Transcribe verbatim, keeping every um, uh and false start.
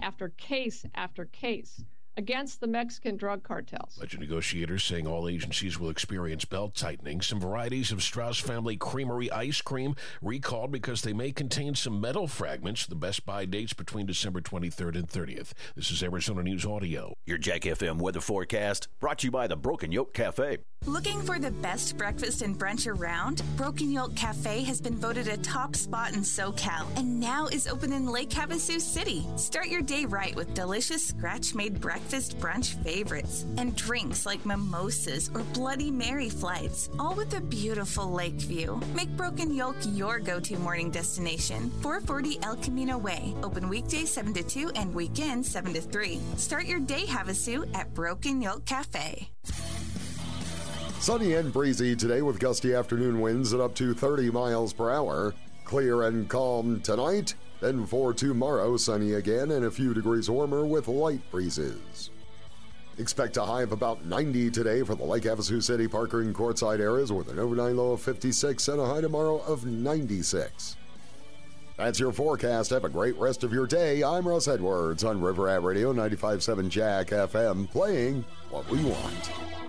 after case after case against the Mexican drug cartels. Budget negotiators saying all agencies will experience belt tightening. Some varieties of Strauss Family Creamery ice cream recalled because they may contain some metal fragments. The Best Buy dates between December twenty-third and thirtieth. This is Arizona News Audio. Your Jack F M weather forecast brought to you by the Broken Yoke Cafe. Looking for the best breakfast and brunch around? Broken Yoke Cafe has been voted a top spot in SoCal and now is open in Lake Havasu City. Start your day right with delicious scratch-made breakfast brunch favorites and drinks like mimosas or Bloody Mary flights, all with a beautiful lake view. Make Broken Yoke your go-to morning destination. four forty El Camino Way. Open weekdays seven to two and weekends seven to three. Start your day, Havasu, at Broken Yoke Cafe. Sunny and breezy today with gusty afternoon winds at up to thirty miles per hour. Clear and calm tonight, then for tomorrow, sunny again and a few degrees warmer with light breezes. Expect a high of about ninety today for the Lake Havasu City, Parker, and Quartzsite areas with an overnight low of fifty-six and a high tomorrow of ninety-six. That's your forecast. Have a great rest of your day. I'm Russ Edwards on River Rat Radio ninety-five point seven Jack F M, playing what we want.